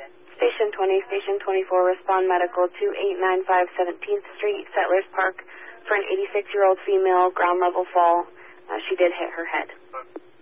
Station 20, Station 24, respond medical 2895 17th Street, Settlers Park, for an 86-year-old female, ground level fall. She did hit her head.